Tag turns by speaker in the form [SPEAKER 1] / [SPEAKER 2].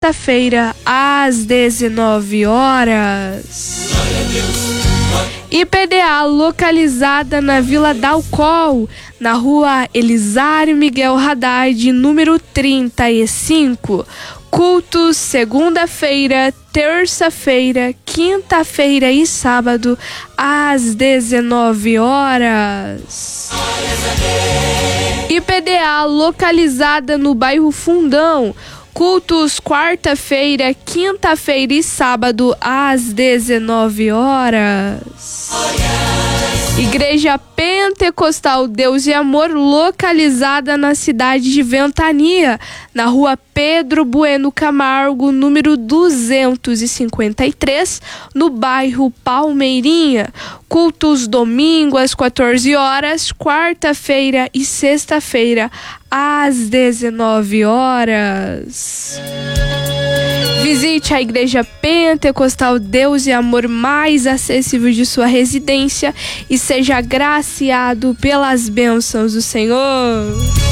[SPEAKER 1] sexta-feira, às 19 horas. IPDA localizada na Vila Dalcol, na rua Elisário Miguel Haddad, número 35. Cultos segunda-feira, terça-feira, quinta-feira e sábado, às 19 horas. IPDA localizada no bairro Fundão. Cultos quarta-feira, quinta-feira e sábado, às 19 horas. Igreja Pentecostal Deus e Amor, localizada na cidade de Ventania, na rua Pedro Bueno Camargo, número 253, no bairro Palmeirinha. Cultos domingo às 14 horas, quarta-feira e sexta-feira, às 19 horas. Visite a Igreja Pentecostal Deus e Amor mais acessível de sua residência e seja agraciado pelas bênçãos do Senhor.